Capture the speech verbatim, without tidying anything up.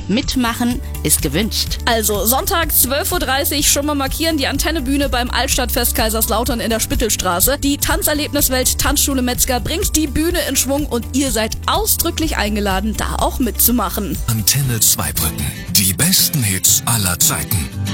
Mitmachen ist gewünscht. Also Sonntag zwölf Uhr dreißig schon mal markieren, die Antennebühne beim Altstadtfest Kaiserslautern in der Spittelstraße. Die Tanzerlebniswelt Tanzschule Metzger bringt die Bühne in Schwung und ihr seid ausdrücklich eingeladen, da auch mitzumachen. Antenne Zweibrücken. Die besten Hits aller Zeiten.